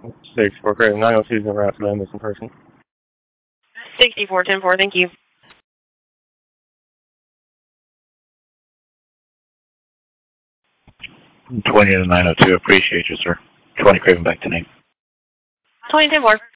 64 Craven 902 is over after that missing person. 64-10-4, thank you. 20 to 902, appreciate you, sir. 20 Craven back to name. 20-10-4.